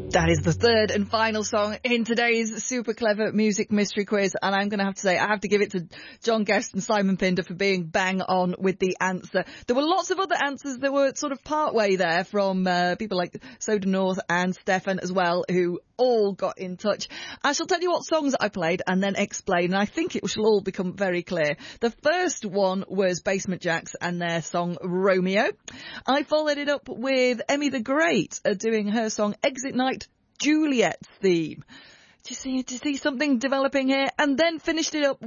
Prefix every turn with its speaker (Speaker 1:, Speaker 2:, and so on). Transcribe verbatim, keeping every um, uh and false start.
Speaker 1: That is the third and final song in today's super clever music mystery quiz, and I'm going to have to say I have to give it to John Guest and Simon Pinder for being bang on with the answer. There were lots of other answers that were sort of part way there from uh, people like Soda North and Stefan as well, who all got in touch. I shall tell you what songs I played and then explain, and I think it shall all become very clear. The first one was Basement Jaxx and their song Romeo. I followed it up with Emmy the Great uh, doing her song Exit Night, Juliet's theme. Do you see, do you see something developing here? And then finished it up